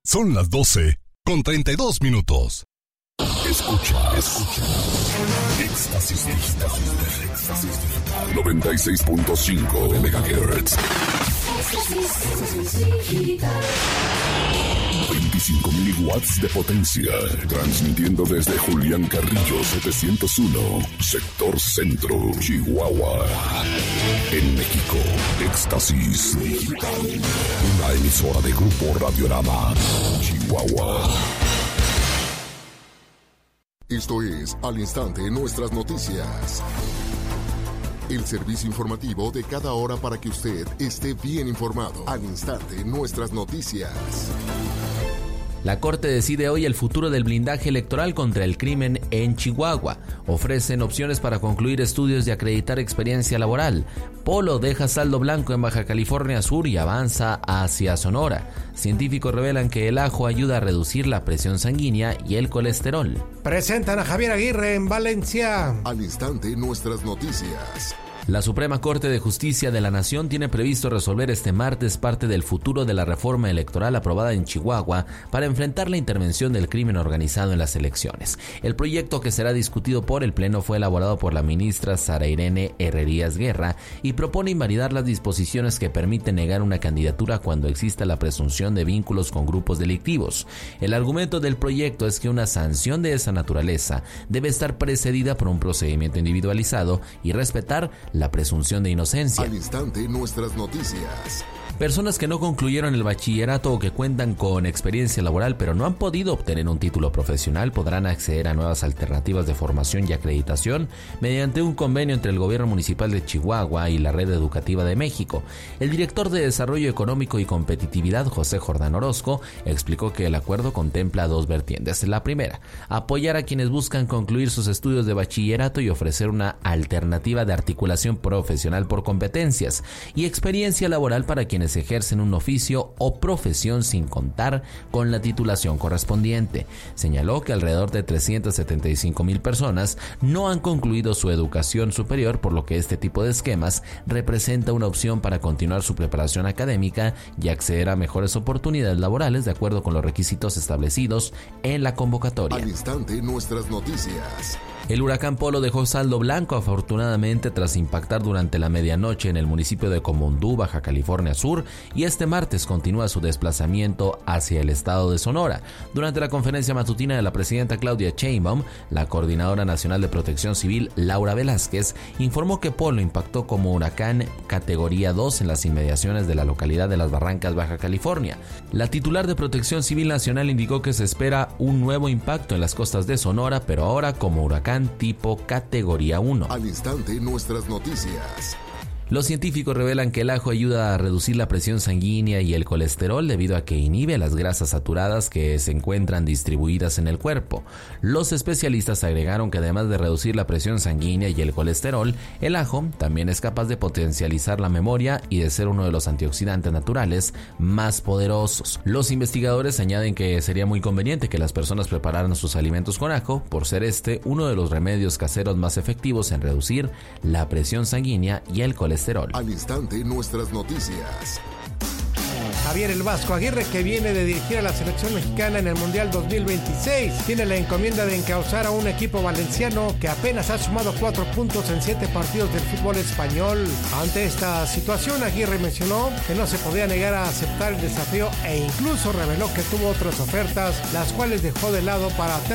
Son las 12:32. Escucha. Éxtasis Digital. 96.5 MHz. 25.000 watts de potencia. Transmitiendo desde Julián Carrillo 701, sector centro, Chihuahua. En México, Éxtasis Digital. Una emisora de Grupo Radiorama, Chihuahua. Esto es Al Instante Nuestras Noticias. El servicio informativo de cada hora para que usted esté bien informado. Al Instante Nuestras Noticias. La Corte decide hoy el futuro del blindaje electoral contra el crimen en Chihuahua. Ofrecen opciones para concluir estudios y acreditar experiencia laboral. Polo deja saldo blanco en Baja California Sur y avanza hacia Sonora. Científicos revelan que el ajo ayuda a reducir la presión sanguínea y el colesterol. Presentan a Javier Aguirre en Valencia. Al Instante Nuestras Noticias. La Suprema Corte de Justicia de la Nación tiene previsto resolver este martes parte del futuro de la reforma electoral aprobada en Chihuahua para enfrentar la intervención del crimen organizado en las elecciones. El proyecto, que será discutido por el Pleno, fue elaborado por la ministra Sara Irene Herrerías Guerra y propone invalidar las disposiciones que permiten negar una candidatura cuando exista la presunción de vínculos con grupos delictivos. El argumento del proyecto es que una sanción de esa naturaleza debe estar precedida por un procedimiento individualizado y respetar la presunción de inocencia. Al Instante Nuestras Noticias. Personas que no concluyeron el bachillerato o que cuentan con experiencia laboral pero no han podido obtener un título profesional podrán acceder a nuevas alternativas de formación y acreditación mediante un convenio entre el Gobierno Municipal de Chihuahua y la Red Educativa de México. El director de Desarrollo Económico y Competitividad, José Jordán Orozco, explicó que el acuerdo contempla dos vertientes. La primera, apoyar a quienes buscan concluir sus estudios de bachillerato y ofrecer una alternativa de articulación profesional por competencias y experiencia laboral para quienes ejercen un oficio o profesión sin contar con la titulación correspondiente. Señaló que alrededor de 375,000 personas no han concluido su educación superior, por lo que este tipo de esquemas representa una opción para continuar su preparación académica y acceder a mejores oportunidades laborales de acuerdo con los requisitos establecidos en la convocatoria. Al Instante Nuestras Noticias. El huracán Polo dejó saldo blanco afortunadamente tras impactar durante la medianoche en el municipio de Comondú, Baja California Sur, y este martes continúa su desplazamiento hacia el estado de Sonora. Durante la conferencia matutina de la presidenta Claudia Sheinbaum, la coordinadora nacional de Protección Civil, Laura Velázquez, informó que Polo impactó como huracán categoría 2 en las inmediaciones de la localidad de Las Barrancas, Baja California. La titular de Protección Civil Nacional indicó que se espera un nuevo impacto en las costas de Sonora, pero ahora como huracán tipo categoría 1. Al Instante Nuestras Noticias. Los científicos revelan que el ajo ayuda a reducir la presión sanguínea y el colesterol debido a que inhibe las grasas saturadas que se encuentran distribuidas en el cuerpo. Los especialistas agregaron que además de reducir la presión sanguínea y el colesterol, el ajo también es capaz de potencializar la memoria y de ser uno de los antioxidantes naturales más poderosos. Los investigadores añaden que sería muy conveniente que las personas prepararan sus alimentos con ajo, por ser este uno de los remedios caseros más efectivos en reducir la presión sanguínea y el colesterol. Al Instante Nuestras Noticias. Javier El Vasco Aguirre, que viene de dirigir a la selección mexicana en el Mundial 2026, tiene la encomienda de encauzar a un equipo valenciano que apenas ha sumado 4 puntos en 7 partidos del fútbol español. Ante esta situación, Aguirre mencionó que no se podía negar a aceptar el desafío e incluso reveló que tuvo otras ofertas, las cuales dejó de lado para